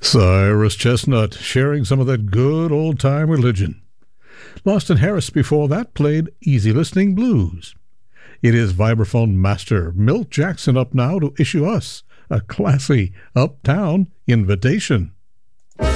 Cyrus Chestnut sharing some of that good old-time religion. Lawson Harris before that played Easy Listening Blues. It is vibraphone master Milt Jackson up now to issue us a classy uptown invitation.